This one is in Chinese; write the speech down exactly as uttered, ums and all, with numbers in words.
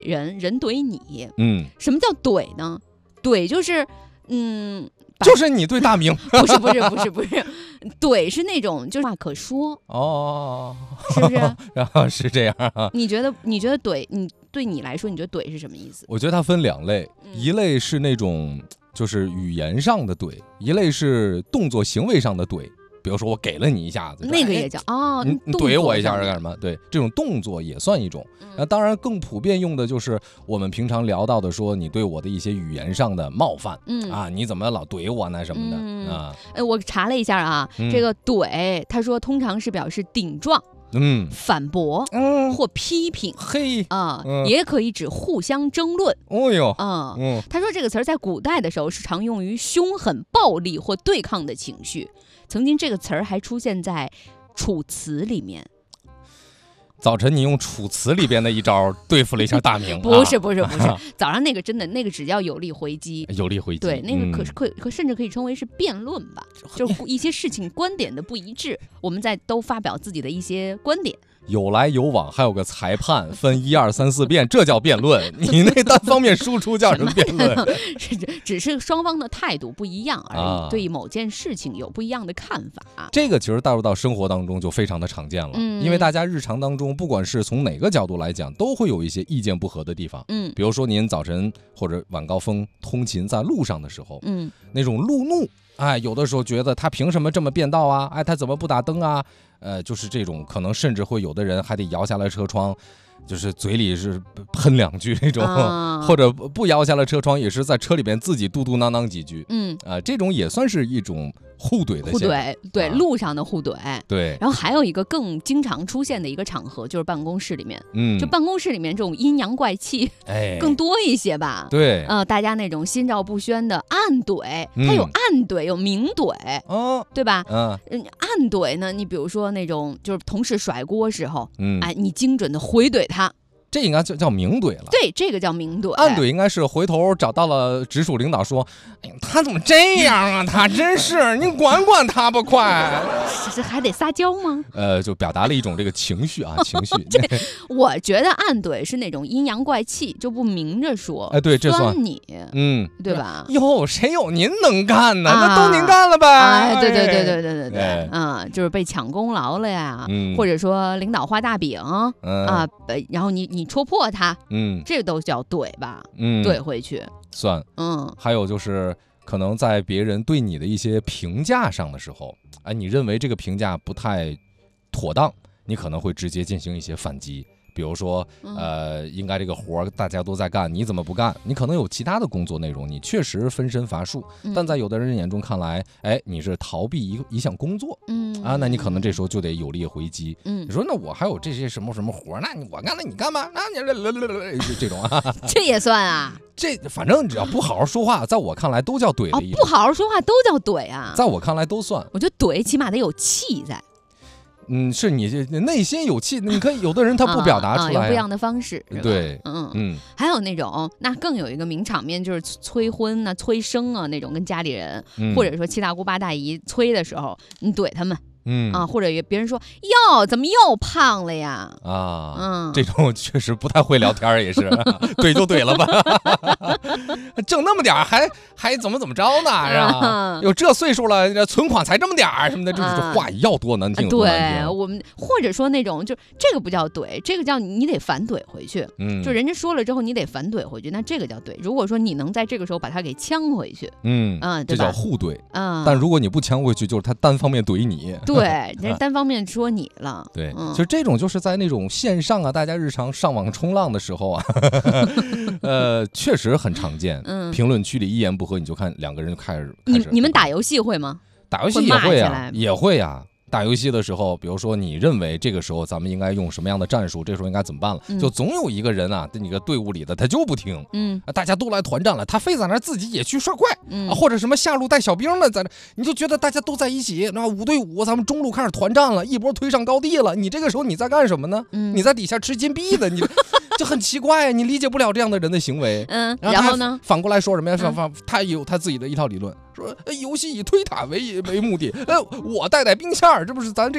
人，人怼你。 嗯， 什么叫怼呢？怼就是，嗯， 就是你对大明， 不是不是不是不是，怼是那种就是话可说哦， 是不是？ 然后是这样啊？ 你觉得你觉得怼你对你来说，你觉得怼是什么意思？ 我觉得它分两类， 嗯、 一类是那种就是语言上的怼，一类是动作行为上的怼。比如说我给了你一下子， 那个也叫哦， 你怼我一下是干什么？对，这种动作也算一种。那、嗯、当然更普遍用的就是我们平常聊到的，说你对我的一些语言上的冒犯，嗯啊，你怎么老怼我呢什么的、嗯、啊？ 哎，我查了一下啊，嗯、这个怼，他说通常是表示顶撞。嗯，反驳，嗯，或批评， 嘿啊、嗯，也可以指互相争论。 哦哟， 嗯嗯，他说这个词儿在古代的时候是常用于凶狠、暴力或对抗的情绪。曾经这个词儿还出现在《楚辞》里面。 早晨你用《楚辞》里边的一招对付了一下大明， 不是不是不是，早上那个真的那个只叫有力回击， 有力回击， 对，那个可是可可甚至可以称为是辩论吧，就是一些事情观点的不一致，我们在都发表自己的一些观点。 有来有往，还有个裁判分一二三四遍，这叫辩论。你那单方面输出叫什么辩论？ 是只是双方的态度不一样而已，啊、对某件事情有不一样的看法。 这个其实带入到生活当中就非常的常见了，嗯、因为大家日常当中不管是从哪个角度来讲，都会有一些意见不合的地方。嗯，比如说您早晨或者晚高峰通勤在路上的时候，嗯，那种路怒。哎，有的时候觉得他凭什么这么变道啊？哎，他怎么不打灯啊？呃，就是这种，可能甚至会有的人还得摇下来车窗，就是嘴里是喷两句那种，啊、或者不摇下来车窗，也是在车里边自己嘟嘟囔囔几句。嗯，啊、呃，这种也算是一种互怼的互怼，对、啊，路上的互怼。 对， 然后还有一个更经常出现的一个场合，就是办公室里面。嗯，就办公室里面这种阴阳怪气，哎，更多一些吧。 对， 呃，大家那种心照不宣的暗怼，它有暗怼，有明怼，哦，对吧？嗯，暗怼呢，你比如说那种就是同事甩锅时候，嗯，哎，你精准的回怼他。 这应该叫叫明怼了， 对，这个叫明怼。 暗怼应该是回头找到了直属领导说：“哎呀，他怎么这样啊？他真是，你管管他吧，快！” 这还得撒娇吗？ 呃，就表达了一种这个情绪啊，情绪。 这我觉得暗怼是那种阴阳怪气，就不明着说。 哎，对，这算你，嗯，对吧？ 哟，谁有您能干呢？啊、那都您干了呗。哎， 对对对对对对对，哎、嗯，就是被抢功劳了呀，嗯、或者说领导画大饼、嗯、啊，然后你你。你戳破他，嗯，这都叫怼吧，嗯，怼回去算，嗯。还有就是可能在别人对你的一些评价上的时候，哎，你认为这个评价不太妥当，你可能会直接进行一些反击。比如说，呃，应该这个活大家都在干，你怎么不干？你可能有其他的工作内容，你确实分身乏术，嗯、但在有的人眼中看来，哎，你是逃避一个一项工作，嗯啊，那你可能这时候就得有力回击。嗯，你说那我还有这些什么什么活，那你我干了你干嘛？那你这种啊， 这也算啊？ 这反正只要不好好说话，在我看来都叫怼的意思。 哦，不好好说话都叫怼啊？ 在我看来都算。 我觉得怼起码得有气在。 嗯，是你内心有气，你可以有的人他不表达出来、啊啊， 有不一样的方式， 对， 嗯嗯，还有那种，那更有一个名场面就是催婚啊、催生啊那种，跟家里人、嗯、或者说七大姑八大姨催的时候，你怼他们。嗯啊，或者别人说哟，怎么又胖了呀？啊， 嗯，这种确实不太会聊天，也是怼就怼了吧，挣那么点还还怎么怎么着呢？是吧？有这岁数了，存款才这么点儿什么的，这这话要多难听，多难听。 对，我们或者说那种就这个不叫怼，这个叫你得反怼回去。嗯，就人家说了之后，你得反怼回去，那这个叫怼。如果说你能在这个时候把他给呛回去， 嗯嗯，这叫互怼。嗯，但如果你不呛回去，就是他单方面怼你。 对，人家单方面说你了。 对，嗯、其实这种就是在那种线上啊，大家日常上网冲浪的时候啊，呃，确实很常见。嗯，评论区里一言不合，你就看两个人就开始。 你你们打游戏会吗？ 打游戏也会啊，也会啊。打游戏的时候，比如说你认为这个时候咱们应该用什么样的战术，这时候应该怎么办了？嗯、就总有一个人啊，那个队伍里的他就不听，嗯，大家都来团战了，他非在那自己也去刷怪，嗯、啊，或者什么下路带小兵的在那，你就觉得大家都在一起，那五对五，咱们中路开始团战了，一波推上高地了，你这个时候你在干什么呢？嗯、你在底下吃金币的，你就很奇怪，你理解不了这样的人的行为。嗯，然后, 然后呢？反过来说什么呀？反反、嗯、他也有他自己的一套理论，说游戏以推塔为为目的，呃，我带带兵线，这不是咱这。